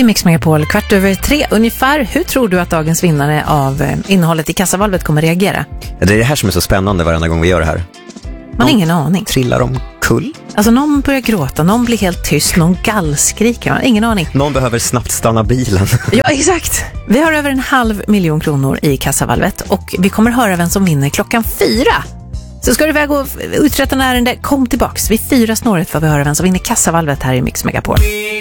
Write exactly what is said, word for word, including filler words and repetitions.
Mix Megapol, kvart över tre ungefär. Hur tror du att dagens vinnare av eh, innehållet i kassavalvet kommer reagera? Det är det här som är så spännande varenda gång vi gör det här. Man har ingen aning. Trillar de kull? Alltså någon börjar gråta, någon blir helt tyst, någon gallskriker. Man har ingen aning. Någon behöver snabbt stanna bilen. Ja, exakt. Vi har över en halv miljon kronor i kassavalvet och vi kommer höra vem som vinner klockan fyra. Så ska du iväg och uträtta en ärende, kom tillbaks. Vi fyra snåret för att vi höra vem som vinner kassavalvet här i Mix Megapol.